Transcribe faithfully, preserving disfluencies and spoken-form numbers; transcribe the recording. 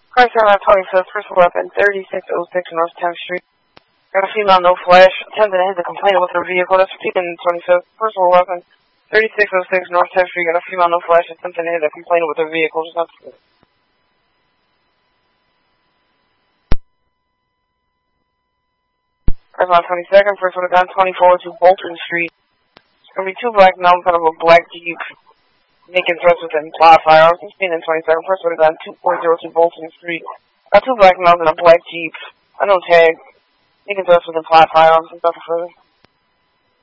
Car seven on twenty-fifth, first weapon, thirty-six oh six North tenth Street. Got a female, no flash, attempting to hit the complainant with her vehicle. That's taken twenty-fifth, personal weapon, thirty-six oh six North tenth Street. Got a female, no flash, attempting to hit the complainant with her vehicle. Just not Cars on twenty-second, first one down twenty-four to Bolton Street. There's going to be two black males out of a black Jeep making threats with implied firearms. sixteen and twenty-second, first one down two four zero two Bolton Street. Got two black males in a black Jeep. Unknown tag. Making threats with implied firearms and stuff further.